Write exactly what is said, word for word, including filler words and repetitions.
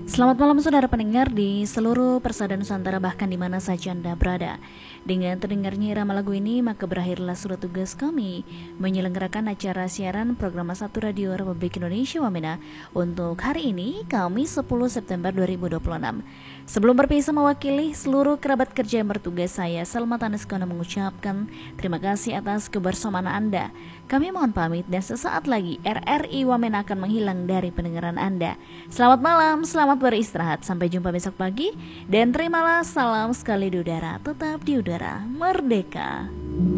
Selamat malam saudara pendengar di seluruh persada Nusantara bahkan di mana saja Anda berada. Dengan terdengarnya irama lagu ini maka berakhirlah surat tugas kami menyelenggarakan acara siaran program satu Radio Republik Indonesia Wamena untuk hari ini Kamis sepuluh September dua ribu dua puluh enam. Sebelum berpisah mewakili seluruh kerabat kerja yang bertugas, saya Salma Taneskono mengucapkan terima kasih atas kebersamaan Anda. Kami mohon pamit dan sesaat lagi R R I Wamena akan menghilang dari pendengaran Anda. Selamat malam, selamat beristirahat, sampai jumpa besok pagi dan terimalah salam sekali di udara, tetap di udara merdeka.